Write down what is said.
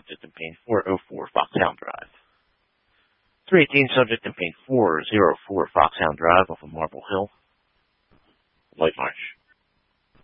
subject in pain 404 Foxhound Drive. 318 subject in pain 404 Foxhound Drive off of Marble Hill. Light mark